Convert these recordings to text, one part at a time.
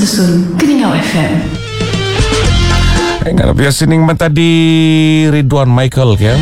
Dusun Keningau FM. Nga biasa sining mata di Ridwan Michael kaya.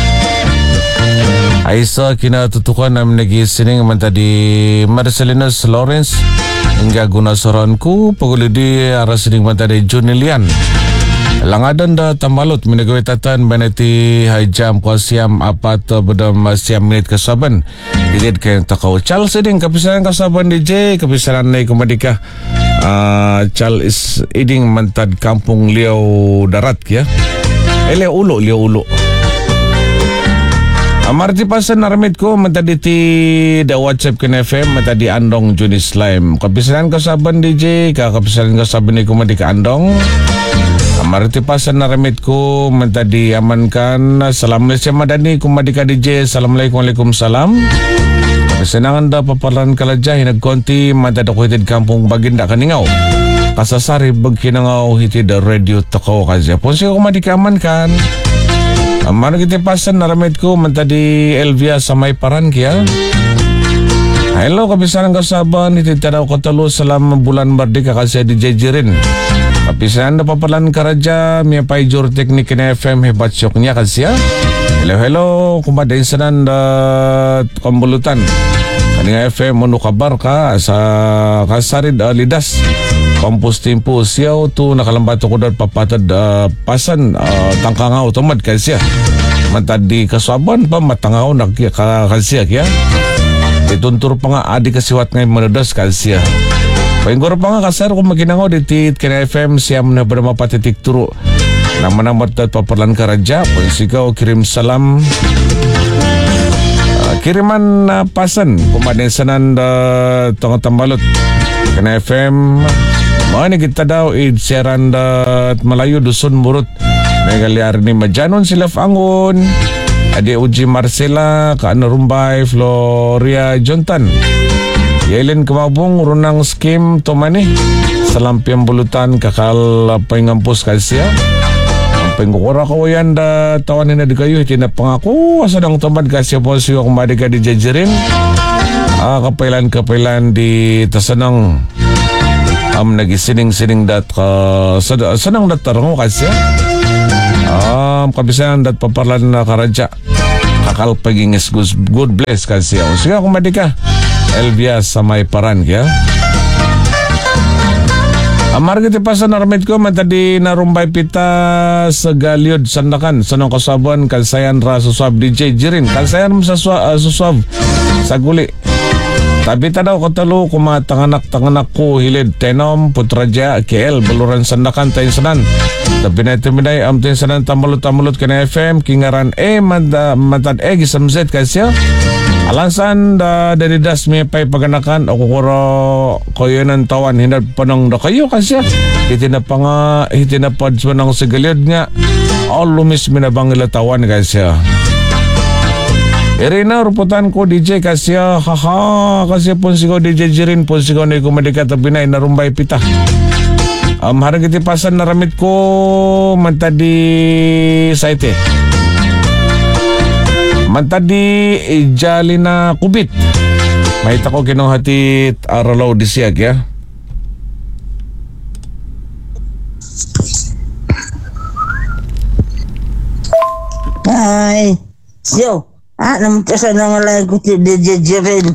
Aisa kina tutukan na nagi sining mata di Marcelinus Lawrence hingga guna soranku paguli di arah sining mata di Junilian. Langadan da tamalot minagawitatan banati hajam ko siam apat bedam siam menit kasaban. Digid kayong takaw. Chal siding kapisaran kasaban DJ kapisaran na kumadika. Chal is iding mantad kampung Liao Darat kya. Liao Ulo. Amarti pasan naramit ko mantadi ti da WhatsApp kin FM mantadi Andong Juni Slime. Kapisaran kasaban DJ kapisaran kasaban ni kumadika Andong. Amarti pasan naramit ko mentadi amankan. Assalamualaikum madani kumadika DJ. Assalamualaikum waalaikumsalam. Kesenangan da paparan kalajah hinagkonti matad ako hitid kampung Baginda Keningau. Kasasari bagkinangau hitid radio takaw kasya. Ponsi ko kumadika amankan. Amar kita pasan naramit ko mentadi Elvia Samay Paran kya. Hello kapisaran kasaban hitid tadaw katalo salam bulan merdeka kasya DJ Jirin. Kapisan na papalan karaja miya pa ijur teknik na FM hebat syok niya kasya. Hello kumadain sanan da kambulutan kaninga FM munu kabar ka sa kasarid lidas kampus timpo siyaw tu nakalambato ko dal papatad pasan tangkangaw tumad kasya mantad di kaswaban pa matangaw kasya kya ituntur pa nga adi kasiwat ngay manadas kasya. Painggur pa nga kasar kung maginangaw ditit kina FM siyam na berapa patitik turu nama-nama tat paparlan karaja pansikaw kirim salam kiriman pasan kumadensanan tong tambalot kina FM mga ni kita daw idseran Malayo Dusun Murut megaliar ni Majanon Silaf Angon Adi Uji Marcela Kaano Rumbay Floria Jontan Yelen Kumabung Runang Skim Tomani Salampiang Bulutan Kakal Pengampus Kasya Ang penggukura ko yan da tawanin na di kayo Hitina pangako Asadang tomad Kasya po siyo kumadi ka di jajirin Kapailan di tasanang nagisining-sining dat Sanang dat tarango Kasya Kabisayan dat paparlan na karaja Kakal pagingis good bless Kasya O sige kumadi ka Elvia Samay Paran kya. Amar kita pasan naramit ko matadi narumbay pita sa Galiod Sandakan sanong kasabuan kalsayan ra suswab DJ Jirin kalsayan mo sa suswab sa guli. Tabi tadaw katalo kumatanganak ko hilid tenom putraja KL Baluran Sandakan tayin sanan. Tabi na itiminay amtin sanan tamulot kina FM kingaran matad gisamzet kasya. Alansan dari das may pay paganakan o kukuro kayo ng tawan hinad panang da kayo kasi hitinapad sa nang sigaliod nga o lumis minabang ilatawan kasi Irina ruputan ko DJ kasi kasi ponsigo DJ Jirin ponsigo na kumadika tabi na inarumbay pita harang kitipasan naramit ko mantadi saite Mantadi Jalina Kubit. Mahita ko kinuhatit aralaw di siyag ya. Hi. Siyo. Naman sa nangalay ko si DJ Jirin.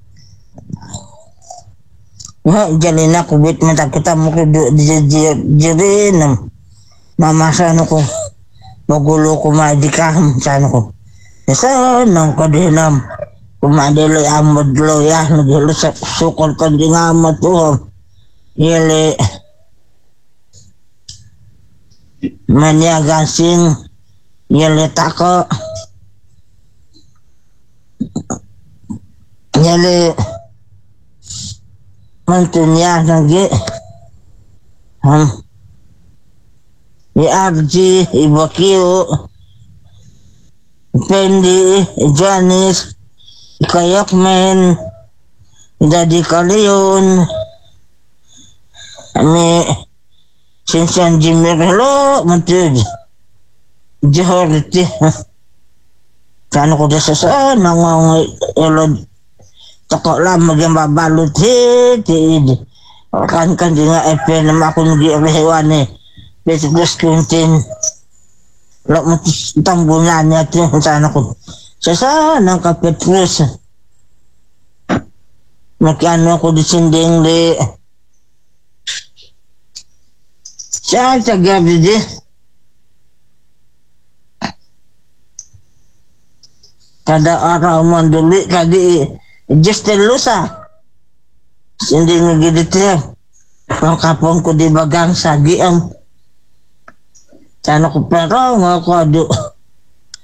Jalina Kubit. Matakita mo ko DJ Jirin. Mamasano ko. Magulo ko maidikam. Sano ko. Sa nang kadinam kumadelo amod loya nagelo sa sukol kan di ngamat to yele manyagan sing yele tako yele mantunya nagi Arji Ibakio Pendi, Janice, Kayakmen, Daddy Kalion, Sinsan Jimmy Hello, Matid, Johorti, Kano ko sa nang elod, tako lang maging babalot hit, Kan di nga FM naman ako nag-iwahewan eh. Petrus Quintin. Wala mo tambunan niya ito yung sana ko. Sa saan ka Petrus? Magkano ako di sinding di. Saan sa gabi di? Kada araw manduli kadi just lusa. Hindi nagidit siya. Ang kapon ko di bagang sagi ang sana ko pero nga ko ado.